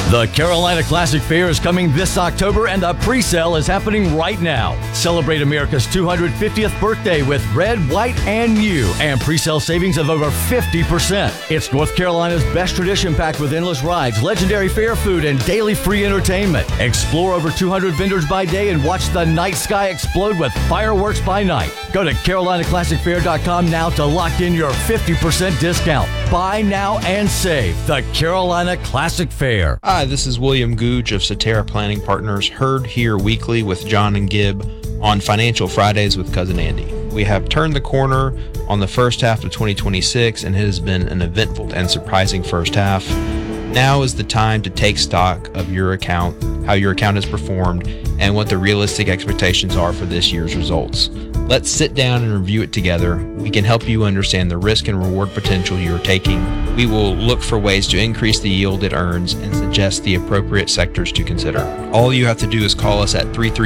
The Carolina Classic Fair is coming this October, and the pre-sale is happening right now. Celebrate America's 250th birthday with red, white, and new, and pre-sale savings of over 50%. It's North Carolina's best tradition, packed with endless rides, legendary fair food, and daily free entertainment. Explore over 200 vendors by day and watch the night sky explode with fireworks by night. Go to CarolinaClassicFair.com now to lock in your 50% discount. Buy now and save. The Carolina Classic Fair. Hi, this is William Googe of Cetera Planning Partners, heard here weekly with John and Gibb on Financial Fridays with Cousin Andy. We have turned the corner on the first half of 2026, and it has been an eventful and surprising first half. Now is the time to take stock of your account, how your account has performed, and what the realistic expectations are for this year's results. Let's sit down and review it together. We can help you understand the risk and reward potential you're taking. We will look for ways to increase the yield it earns and suggest the appropriate sectors to consider. All you have to do is call us at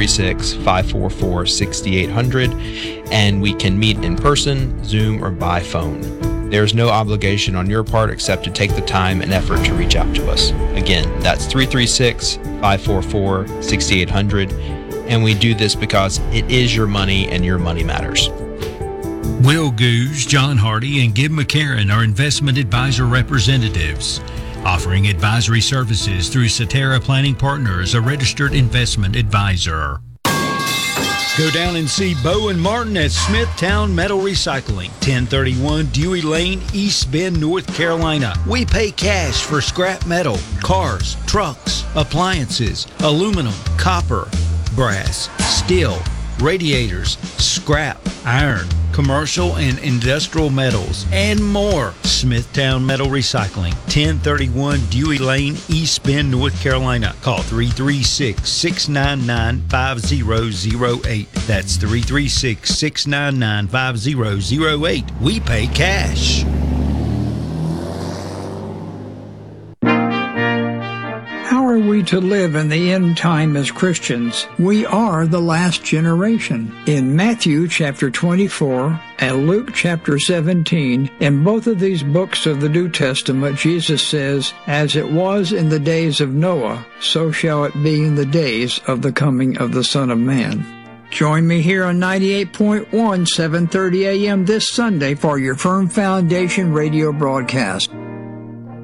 336-544-6800, and we can meet in person, Zoom, or by phone. There's no obligation on your part except to take the time and effort to reach out to us. Again, that's 336-544-6800, and we do this because it is your money and your money matters. Will Googe, John Hardy, and Gibb McCarron are investment advisor representatives, offering advisory services through Cetera Planning Partners, a registered investment advisor. Go down and see Bo and Martin at Smithtown Metal Recycling, 1031 Dewey Lane, East Bend, North Carolina. We pay cash for scrap metal, cars, trucks, appliances, aluminum, copper, brass, steel, radiators, scrap, iron, commercial and industrial metals, and more. Smithtown Metal Recycling, 1031 Dewey Lane, East Bend, North Carolina. Call 336-699-5008. That's 336-699-5008. We pay cash. How are we to live in the end time as Christians? We are the last generation. In Matthew chapter 24 and Luke chapter 17, in both of these books of the New Testament, Jesus says, "As it was in the days of Noah, so shall it be in the days of the coming of the Son of Man." Join me here on 98.1, 7:30 a.m. this Sunday for your Firm Foundation radio broadcast.